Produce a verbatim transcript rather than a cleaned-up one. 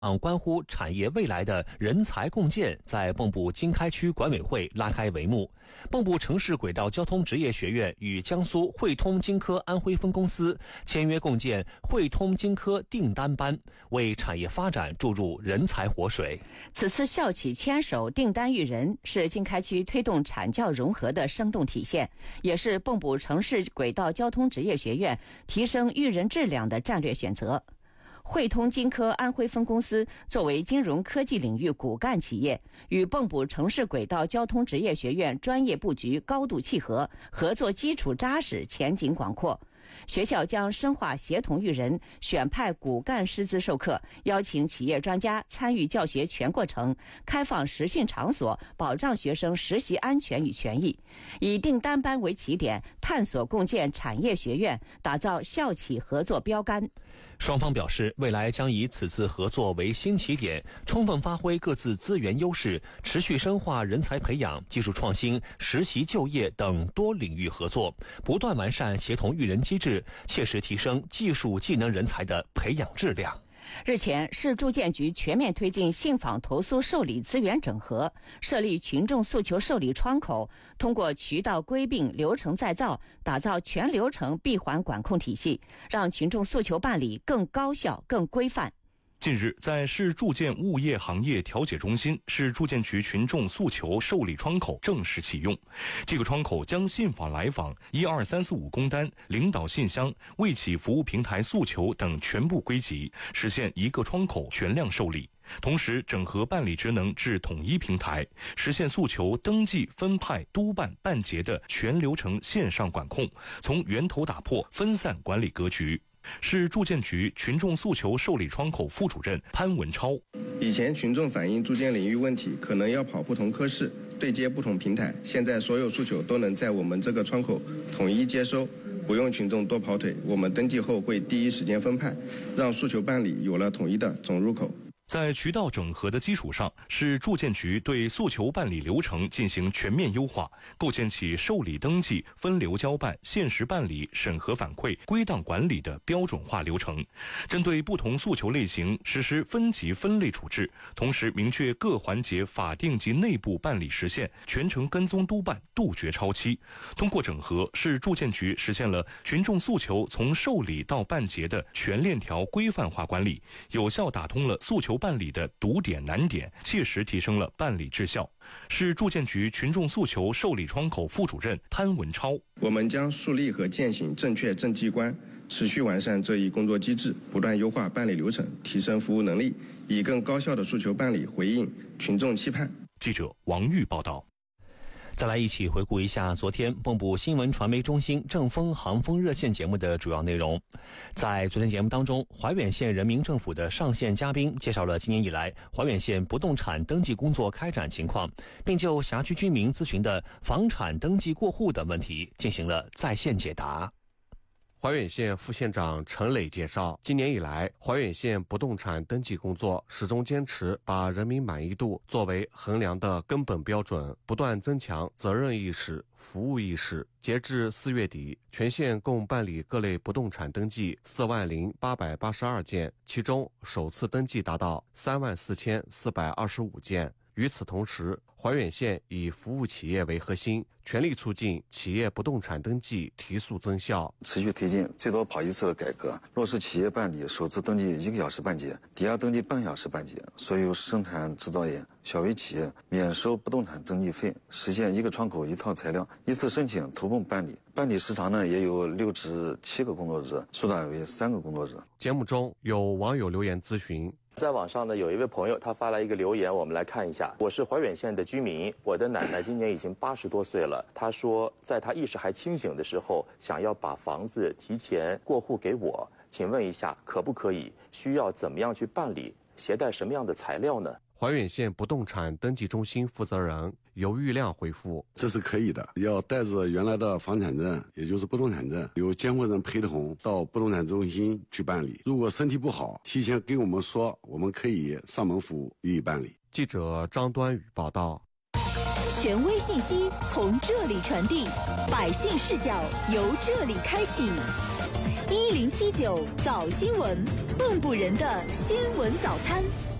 关乎产业未来的人才共建在蚌埠经开区管委会拉开帷幕。蚌埠城市轨道交通职业学院与江苏汇通金科安徽分公司签约共建汇通金科订单班，为产业发展注入人才活水。 此次校企牵手订单育人，是经开区推动产教融合的生动体现，也是蚌埠城市轨道交通职业学院提升育人质量的战略选择。汇通金科安徽分公司作为金融科技领域骨干企业，与蚌埠城市轨道交通职业学院专业布局高度契合，合作基础扎实，前景广阔。学校将深化协同育人，选派骨干师资授课，邀请企业专家参与教学全过程，开放实训场所，保障学生实习安全与权益。以订单班为起点，探索共建产业学院，打造校企合作标杆。 双方表示，未来将以此次合作为新起点，充分发挥各自资源优势，持续深化人才培养、技术创新、实习就业等多领域合作，不断完善协同育人机制，切实提升技术技能人才的培养质量。 日前，市住建局全面推进信访投诉受理资源整合，设立群众诉求受理窗口，通过渠道归并、流程再造，打造全流程闭环管控体系，让群众诉求办理更高效、更规范。 近日，在市住建物业行业调解中心，市住建局群众诉求受理窗口正式启用。这个窗口将信访来访、一二三四五工单、领导信箱、为企服务平台诉求等全部归集，实现一个窗口全量受理。同时，整合办理职能至统一平台，实现诉求登记、分派、督办、办结的全流程线上管控，从源头打破分散管理格局。市住建局群众诉求受理窗口副主任潘文超： 以前群众反映住建领域问题，可能要跑不同科室，对接不同平台，现在所有诉求都能在我们这个窗口统一接收，不用群众多跑腿，我们登记后会第一时间分派，让诉求办理有了统一的总入口。 在渠道整合的基础上，市住建局对诉求办理流程进行全面优化，构建起受理登记、分流交办、限时办理、审核反馈、归档管理的标准化流程。针对不同诉求类型实施分级分类处置，同时明确各环节法定及内部办理时限，全程跟踪督办，杜绝超期。通过整合，市住建局实现了群众诉求从受理到办结的全链条规范化管理，有效打通了诉求办理的堵点难点，切实提升了办理质效。市住建局群众诉求受理窗口副主任潘文超： 我们将树立和践行正确政绩观，持续完善这一工作机制，不断优化办理流程，提升服务能力，以更高效的诉求办理回应群众期盼。 记者王玉报道。 再来一起回顾一下昨天蚌埠新闻传媒中心正风航风热线节目的主要内容。在昨天节目当中，怀远县人民政府的上线嘉宾介绍了今年以来怀远县不动产登记工作开展情况，并就辖区居民咨询的房产登记过户等问题进行了在线解答。 怀远县副县长陈磊介绍，今年以来，怀远县不动产登记工作始终坚持把人民满意度作为衡量的根本标准，不断增强责任意识、服务意识。截至四月底，全县共办理各类不动产登记四万零八百八十二件，其中首次登记达到三万四千四百二十五件。与此同时，怀远县以服务企业为核心，全力促进企业不动产登记提速增效， 持续推进最多跑一次的改革，落实企业办理首次登记一个小时办结，抵押登记半小时办结，所有生产制造业、小微企业免收不动产登记费，实现一个窗口一套材料，一次申请同步办理。办理时长呢也有六至七个工作日，缩短为三个工作日。 节目中有网友留言咨询。 在网上呢，有一位朋友他发来一个留言，我们来看一下。我是怀远县的居民，我的奶奶今年已经八十多岁了。她说，在她意识还清醒的时候，想要把房子提前过户给我，请问一下可不可以？需要怎么样去办理？携带什么样的材料呢？ 怀远县不动产登记中心负责人尤玉亮回复： 这是可以的，要带着原来的房产证，也就是不动产证，由监护人陪同到不动产中心去办理。如果身体不好，提前给我们说，我们可以上门服务予以办理。 记者张端宇报道。 权威信息从这里传递，百姓视角由这里开启。 一零七九早新闻，蚌埠人的新闻早餐。